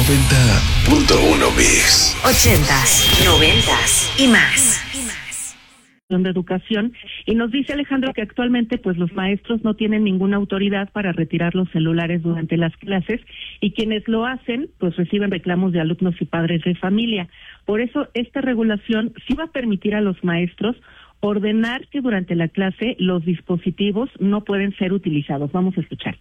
90.1 Mix. 80s, 90s y más. De educación, y nos dice Alejandro que actualmente pues los maestros no tienen ninguna autoridad para retirar los celulares durante las clases, y quienes lo hacen pues reciben reclamos de alumnos y padres de familia. Por eso esta regulación sí va a permitir a los maestros ordenar que durante la clase los dispositivos no pueden ser utilizados. Vamos a escuchar.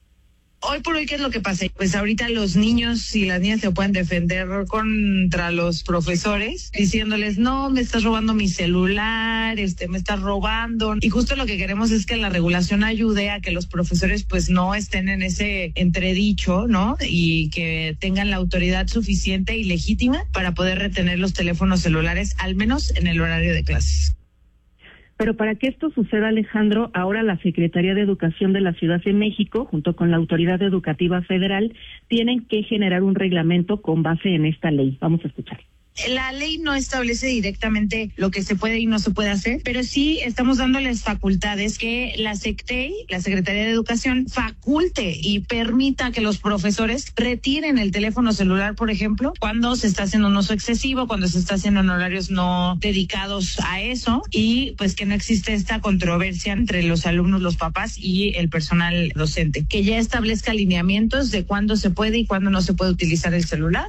Hoy por hoy, ¿qué es lo que pasa? Pues ahorita los niños y las niñas se pueden defender contra los profesores, diciéndoles, no, me estás robando mi celular, me estás robando. Y justo lo que queremos es que la regulación ayude a que los profesores pues no estén en ese entredicho, ¿no? Y que tengan la autoridad suficiente y legítima para poder retener los teléfonos celulares, al menos en el horario de clases. Pero para que esto suceda, Alejandro, ahora la Secretaría de Educación de la Ciudad de México, junto con la Autoridad Educativa Federal, tienen que generar un reglamento con base en esta ley. Vamos a escuchar. La ley no establece directamente lo que se puede y no se puede hacer, pero sí estamos dándoles facultades que la SECTEI, la Secretaría de Educación, faculte y permita que los profesores retiren el teléfono celular, por ejemplo, cuando se está haciendo un uso excesivo, cuando se está haciendo en horarios no dedicados a eso, y pues que no existe esta controversia entre los alumnos, los papás y el personal docente, que ya establezca lineamientos de cuándo se puede y cuándo no se puede utilizar el celular.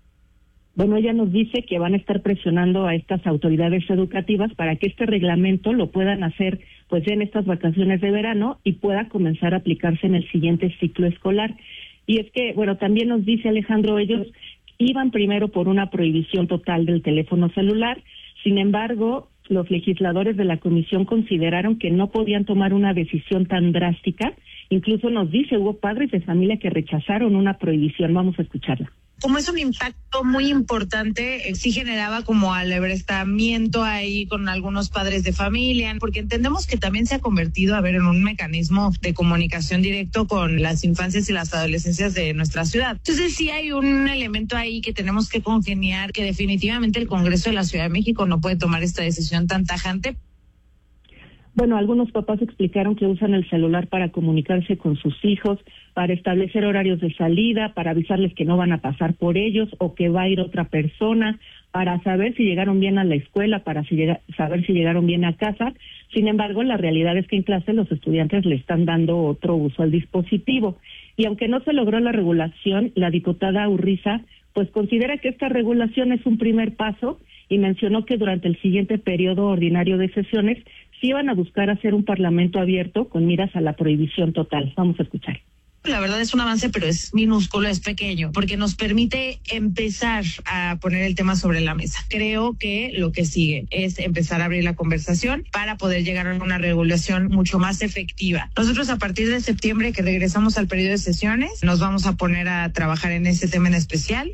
Bueno, ella nos dice que van a estar presionando a estas autoridades educativas para que este reglamento lo puedan hacer pues ya en estas vacaciones de verano y pueda comenzar a aplicarse en el siguiente ciclo escolar. Y es que, bueno, también nos dice Alejandro, ellos iban primero por una prohibición total del teléfono celular. Sin embargo, los legisladores de la comisión consideraron que no podían tomar una decisión tan drástica. Incluso nos dice, hubo padres de familia que rechazaron una prohibición. Vamos a escucharla. Como es un impacto muy importante, sí generaba como alebrestamiento ahí con algunos padres de familia, porque entendemos que también se ha convertido, en un mecanismo de comunicación directo con las infancias y las adolescencias de nuestra ciudad. Entonces sí hay un elemento ahí que tenemos que congeniar, que definitivamente el Congreso de la Ciudad de México no puede tomar esta decisión tan tajante. Bueno, algunos papás explicaron que usan el celular para comunicarse con sus hijos, para establecer horarios de salida, para avisarles que no van a pasar por ellos o que va a ir otra persona, para saber si llegaron bien a la escuela, para saber si llegaron bien a casa. Sin embargo, la realidad es que en clase los estudiantes le están dando otro uso al dispositivo. Y aunque no se logró la regulación, la diputada Urriza pues considera que esta regulación es un primer paso y mencionó que durante el siguiente periodo ordinario de sesiones sí iban a buscar hacer un parlamento abierto con miras a la prohibición total. Vamos a escuchar. La verdad es un avance, pero es minúsculo, es pequeño, porque nos permite empezar a poner el tema sobre la mesa. Creo que lo que sigue es empezar a abrir la conversación para poder llegar a una regulación mucho más efectiva. Nosotros a partir de septiembre, que regresamos al periodo de sesiones, nos vamos a poner a trabajar en ese tema en especial.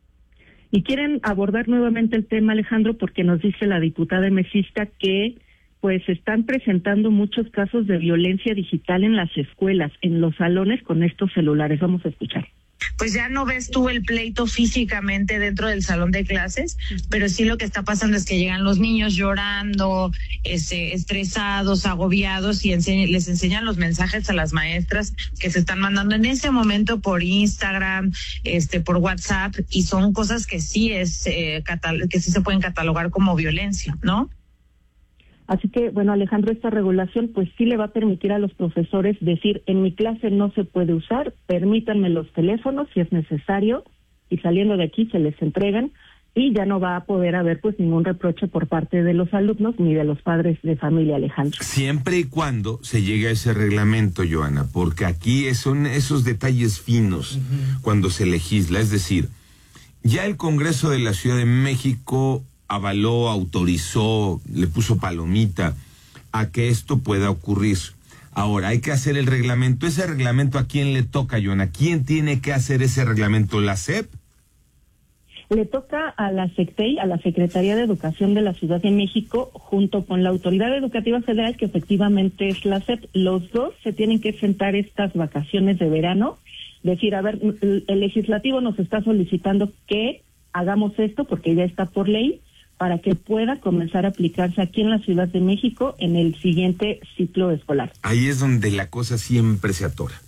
Y quieren abordar nuevamente el tema, Alejandro, porque nos dice la diputada emesista que pues se están presentando muchos casos de violencia digital en las escuelas, en los salones con estos celulares. Vamos a escuchar. Pues ya no ves tú el pleito físicamente dentro del salón de clases, pero sí lo que está pasando es que llegan los niños llorando, estresados, agobiados, y les enseñan los mensajes a las maestras que se están mandando en ese momento por Instagram, por WhatsApp, y son cosas que sí que sí se pueden catalogar como violencia, ¿no? Así que, bueno, Alejandro, esta regulación pues sí le va a permitir a los profesores decir, en mi clase no se puede usar, permítanme los teléfonos si es necesario, y saliendo de aquí se les entregan, y ya no va a poder haber pues ningún reproche por parte de los alumnos ni de los padres de familia, Alejandro. Siempre y cuando se llegue a ese reglamento, Joana, porque aquí son esos detalles finos cuando se legisla, es decir, ya el Congreso de la Ciudad de México avaló, autorizó, le puso palomita a que esto pueda ocurrir. Ahora, hay que hacer el reglamento. ¿Ese reglamento a quién le toca, Joana? ¿Quién tiene que hacer ese reglamento? ¿La SEP? Le toca a la SECTEI, a la Secretaría de Educación de la Ciudad de México, junto con la Autoridad Educativa Federal, que efectivamente es la SEP. Los dos se tienen que sentar estas vacaciones de verano, decir, a ver, el legislativo nos está solicitando que hagamos esto porque ya está por ley, para que pueda comenzar a aplicarse aquí en la Ciudad de México en el siguiente ciclo escolar. Ahí es donde la cosa siempre se atora.